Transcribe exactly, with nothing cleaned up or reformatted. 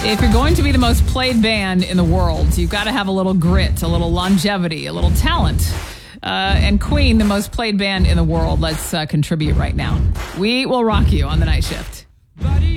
If you're going to be the most played band in the world, you've got to have a little grit, a little longevity, a little talent. Uh, and Queen, the most played band in the world, let's uh, contribute right now. We will rock you on the night shift.